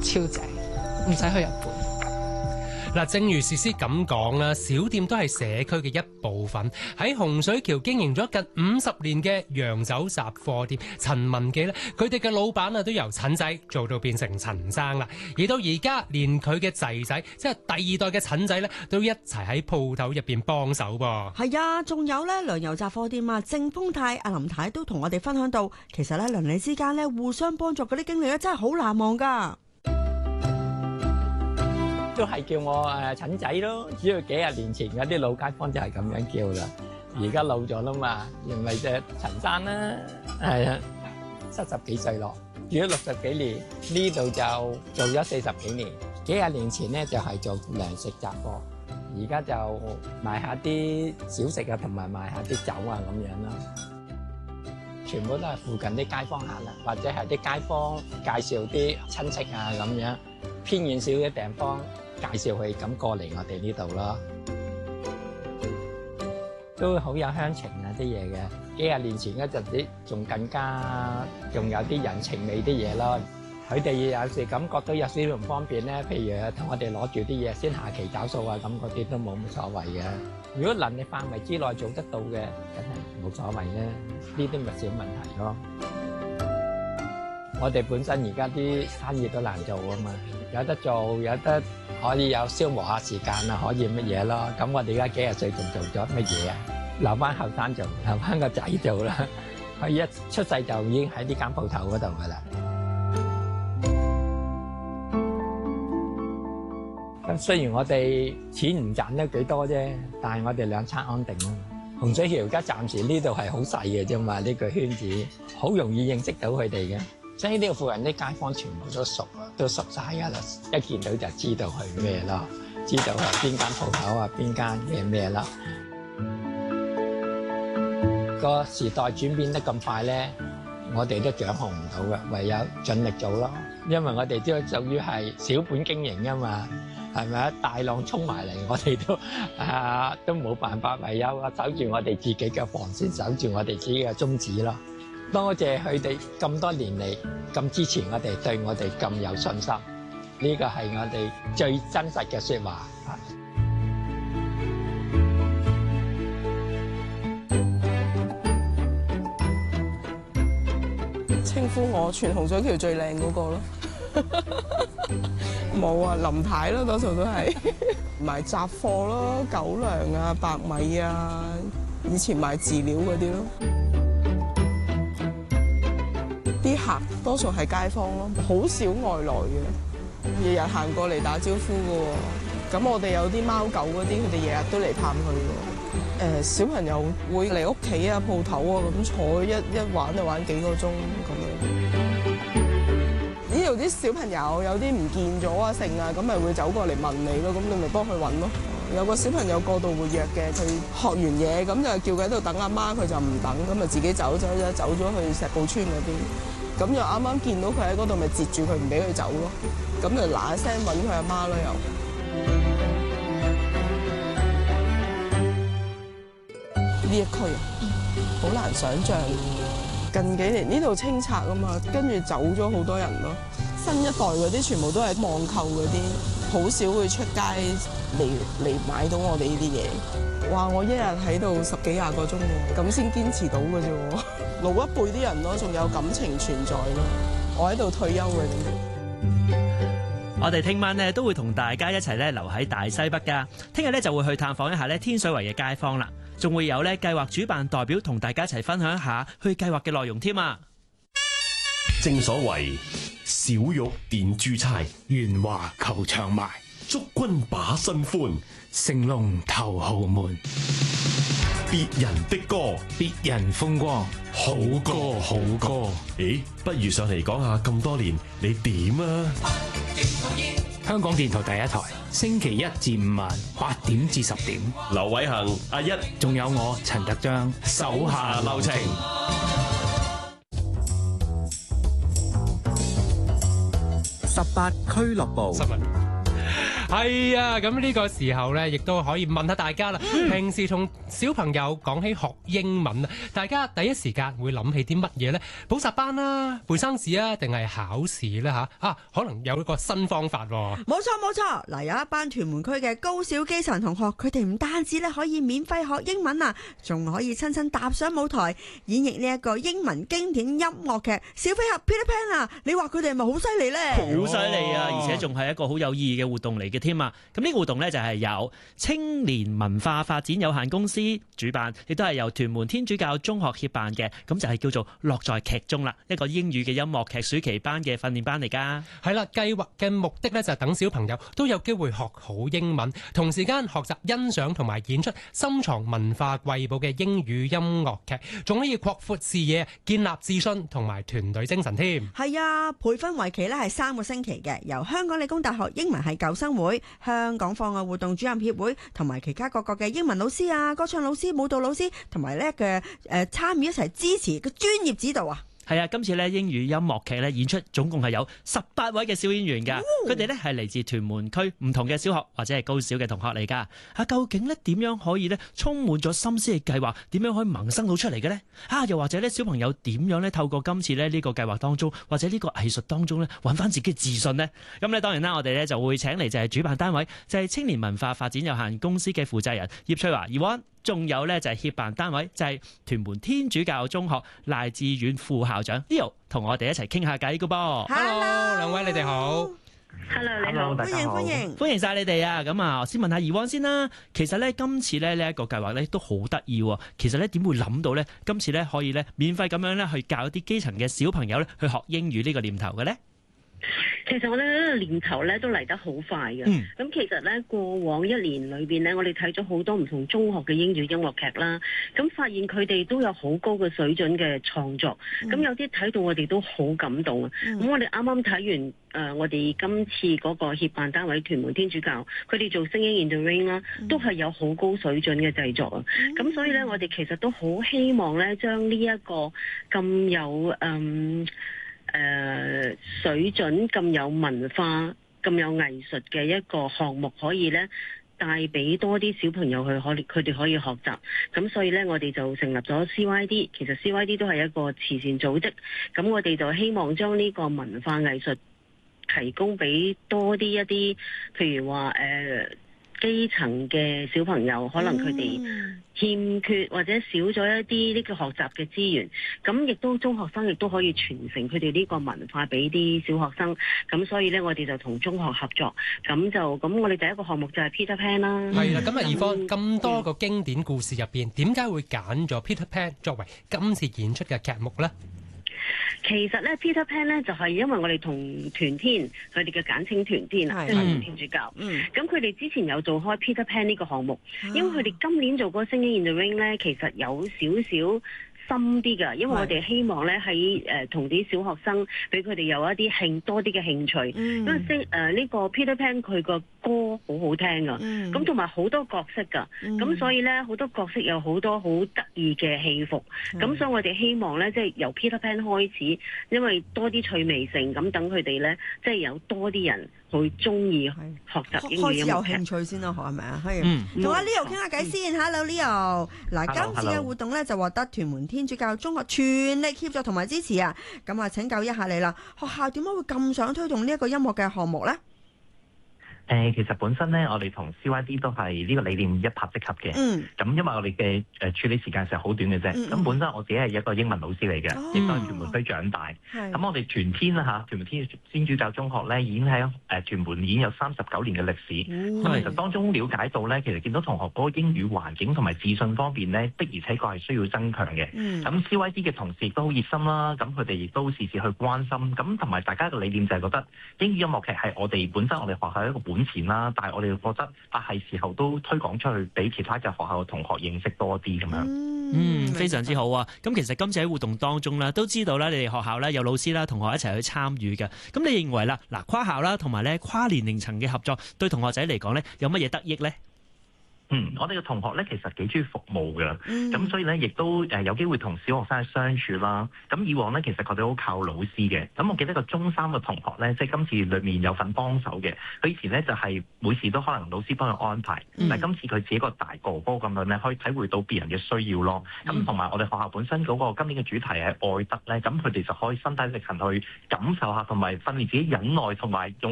超正，唔使去日本。 嗱，正如詩詩咁講啦，小店都係社區嘅一部分。喺洪水橋經營咗近50年嘅洋酒雜貨店陳文記咧，佢哋嘅老闆啊都由陳仔做到變成陳生啦。而到而家，連佢嘅仔仔，即係第二代嘅陳仔咧，都一齊喺鋪頭入邊幫手噃。 係啊，仲有咧糧油雜貨店啊，正豐泰阿林太都同我哋分享到，其實咧鄰里之間咧互相幫助嗰啲經歷咧，真係好難忘噶。 都係叫我陳仔咯，主要幾廿年前嗰啲老街坊就係咁樣叫啦。而家老咗啦嘛，認為隻陳生啦，係啊，70幾歲咯，住咗60幾年，呢度就做咗40幾年。幾廿年前咧就係做糧食雜貨，而家就賣下啲小食啊，同埋賣下啲酒啊咁樣咯。全部都係附近啲街坊客啦，或者係啲街坊介紹啲親戚啊咁樣，偏遠少嘅地方。介紹佢咁過嚟我哋呢度咯，都好有鄉情啊啲嘢嘅。幾廿年前嗰陣時，仲有啲人情味啲嘢咯。佢哋有時感覺到有少少唔方便咧，譬如同我哋攞住啲嘢先下期找數啊，咁嗰啲都冇乜所謂嘅。如果能力範圍之內做得到嘅，梗係冇所謂咧。呢啲咪小問題咯。我哋本身而家啲生意都難做啊嘛，有得做有得。可以有消磨下時間啊，可以乜嘢咯？咁我哋而家幾廿歲仲做咗乜嘢啊？留翻後生做，留翻個仔做啦。佢一出世就已經喺呢間鋪頭嗰度噶啦。咁雖然我哋錢唔賺得幾多啫，但係我哋兩餐安定啊。洪水橋而家暫時呢度係好細嘅啫嘛，呢個圈子好容易認識到佢哋嘅。所以呢個附近啲街坊全部都熟啊，都熟晒㗎啦，一見到就知道係咩咯，知道係邊間鋪頭啊，邊間嘅咩啦。個時代轉變得咁快咧，我哋都掌控唔到嘅，唯有盡力做咯。因為我哋都屬於係小本經營㗎嘛，係咪啊？大浪衝埋嚟，我哋都冇辦法，唯有守住我哋自己嘅防線，守住我哋自己嘅宗旨咯。多謝佢哋咁多年嚟咁支持我哋，對我哋咁有信心，呢個係我哋最真實嘅説話。 稱呼我全洪水橋最靚嗰個咯，冇啊，林太咯，多數都係賣雜貨咯，狗糧啊、白米啊，以前賣飼料嗰啲咯。啲客多數係街坊咯，好少外來嘅，日日行過嚟打招呼嘅喎。咁我哋有啲貓狗嗰啲，佢哋日日都嚟探佢喎。小朋友會嚟屋企啊、鋪頭啊咁坐一玩就玩幾個鐘咁樣。呢度啲小朋友有啲唔見咗啊、剩啊，咁咪會走過嚟問你咯，咁你咪幫佢揾咯。有個小朋友過度活躍嘅，佢學完嘢咁就叫佢喺度等阿媽，佢就唔等，咁就自己走咗去石埔村嗰邊。咁就啱啱見到佢喺嗰度，咪截住佢唔俾佢走咯。咁就嗱一聲揾佢阿媽咯又。呢一區啊，好難想像。近幾年呢度清拆啊嘛，跟住走咗好多人咯。新一代嗰啲全部都係網購嗰啲，好少會出街嚟買到我哋呢啲嘢。哇！我一日喺度10幾20個鐘喎，咁先堅持到嘅啫喎。老一輩啲人咯，仲有感情存在咯。我喺度退休嘅啫。 我哋聽晚咧都會同大家一齊咧留喺大西北噶。聽日咧就會去探訪一下咧天水圍嘅街坊啦，仲會有咧計劃主辦代表同大家一齊分享一下去計劃嘅內容添啊！ 正所謂小玉點珠釵， 圓華求長埋， 祝君把新歡， 成龍頭號門。 別人的歌， 別人風光， 好歌好歌。 咦，不如上嚟講下咁多年你點啊？ 香港電台第一台，星期1至5晚8點至10點。 劉偉恒、阿一， 仲有我陳特章， 手下留情。 18俱樂部。 係啊，咁呢個時候呢，亦都可以問下大家啦。平時同小朋友講起學英文啊，大家第一時間會諗起啲乜嘢呢？補習班啦、背生字啊，定係考試呢？可能有一個新方法喎。 冇錯，嗱，有一班屯門區嘅高小基層同學，佢哋唔單止咧可以免費學英文啊，仲可以親身踏上舞台演繹呢一個英文經典音樂劇《小飛俠 Peter Pan》啊！你話佢哋係咪好犀利呢？ 好犀利啊！而且仲係一個好有意義嘅活動嚟嘅添啊！咁呢個活動呢，就係由青年文化發展有限公司主辦，亦都係由屯門天主教中學協辦嘅，咁就係叫做樂在劇中啦，一個英語嘅音樂劇暑期班嘅訓練班嚟噶。係啦，計劃嘅目的呢，就係等小朋友都有機會學好英文，同時間學習欣賞同埋演出深藏文化瑰寶嘅英語音樂劇，仲可以擴闊視野、建立自信同埋團隊精神添。 係啊，培訓為期呢係3個星期嘅，由香港理工大學英文系舊生會、香港課外活動主任協會同埋其他各個嘅英文老師啊、歌唱老師、舞蹈老師同埋呢嘅參與一齊支持嘅專業指導啊。係啊，今次咧英語音樂劇咧演出總共係有18位嘅小演員㗎，佢哋咧係嚟自屯門區唔同嘅小學或者係高小嘅同學嚟㗎。究竟咧點樣可以咧充滿咗心思嘅計劃，點樣可以萌生到出嚟嘅咧？又或者咧小朋友點樣咧透過今次咧呢個計劃當中，或者呢個藝術當中咧揾翻自己嘅自信呢？咁咧當然啦，我哋咧就會請嚟就係主辦單位，就係青年文化發展有限公司嘅負責人葉翠華Yvonne，仲有咧就係協辦單位就係屯門天主教中學賴志遠副校長 Leo， 同我哋一齊傾下偈㗎噃。Hello， 兩位你哋好。 Hello， 你好， 歡迎晒你哋啊！咁啊，先問下Yvonne先啦。其實咧今次咧呢一個計劃咧都好得意喎。其實咧點會諗到咧今次咧可以咧免費咁樣咧去教一啲基層嘅小朋友咧去學英語呢個念頭嘅咧？ 其實我哋呢個念頭咧都嚟得好快嘅。咁其實咧過往1年裏邊咧，我哋睇咗好多唔同中學嘅英語音樂劇啦，咁發現佢哋都有好高嘅水準嘅創作。咁有啲睇到我哋都好感動啊！咁我哋啱啱睇完我哋今次嗰個協辦單位屯門天主教，佢哋做 Singing in the Rain 啦，都係有好高水準嘅製作啊！咁所以咧，我哋其實都好希望咧，將呢一個咁有水準、咁有文化、咁有藝術嘅一個項目，可以咧帶俾多啲小朋友去佢哋可以學習。咁所以咧，我哋就成立咗 CYD。其實 CYD 都係一個慈善組織。咁我哋就希望將呢個文化藝術提供俾多啲一啲，譬如話基層嘅小朋友，可能佢哋欠缺或者少咗一啲呢個學習嘅資源，咁亦都中學生亦都可以傳承佢哋呢個文化俾啲小學生。咁所以呢，我哋就同中學合作，咁我哋第一個項目就係 Peter Pan 啦。係啦，咁Yvonne咁多個經典故事入邊，點解會揀咗 Peter Pan 作為今次演出嘅劇目呢？其實咧 Peter Pan 咧就係因為我哋同團天佢哋嘅簡稱團天啊，即係天主教。咁佢哋之前有做開 Peter Pan 呢個項目，因為佢哋今年做嗰個 Singing in the Rain 咧，其實有少少深啲㗎，因為我哋希望咧喺同啲小學生俾佢哋有一啲多啲嘅興趣，因為呢個 Peter Pan 佢個歌好好聽㗎，咁同埋好多角色㗎，咁所以咧好多角色有好多好得意嘅戲服，咁所以我哋希望咧即係由 Peter Pan 開始，因為多啲趣味性，咁等佢哋咧即係有多啲人會中意學習英語音樂劇，開始有興趣先咯，係咪啊？係，同阿 Leo 傾下偈先。Hello Leo， 嗱，今次嘅活動咧就獲得屯門天主教中學全力協助同埋支持啊！咁啊，請教一下你啦，學校點解會咁想推動呢一個音樂嘅項目咧？ 其實本身咧，我哋同 CYD 都係呢個理念一拍即合嘅。咁因為我哋嘅處理時間其實好短嘅啫。咁本身我自己係一個英文老師嚟嘅，亦都係屯門區長大。咁我哋屯天啦屯門天主教中學咧已經喺屯門已經有39年嘅歷史。咁其實當中了解到咧，其實見到同學嗰個英語環境同埋自信方面咧，的而且確係需要增強嘅。咁 CYD 嘅同事亦都好熱心啦，咁佢哋亦都時時去關心。咁同埋大家嘅理念就係覺得英語音樂劇係我哋本身我哋學校一個本錢啦，但係我哋覺得係時候都推廣出去俾其他嘅學校嘅同學認識多啲咁樣。 非常之好啊！咁其實今次喺活動當中咧，都知道啦，你哋學校咧有老師啦、同學一齊去參與嘅。咁你認為啦，跨校啦同埋咧跨年齡層嘅合作，對同學仔嚟講咧有乜嘢得益咧？ 我哋嘅同學咧其實幾中意服務嘅，咁所以咧亦都有機會同小學生相處啦。咁以往咧其實佢哋好靠老師嘅。咁我記得個中三嘅同學咧，即係今次裏面有份幫手嘅。佢以前咧就係每次都可能老師幫佢安排，但係今次佢自己個大哥哥咁樣咧，可以體會到別人嘅需要咯。咁同埋我哋學校本身嗰個今年嘅主題係愛德咧，咁佢哋就可以身體力行去感受下，同埋訓練自己忍耐，同埋用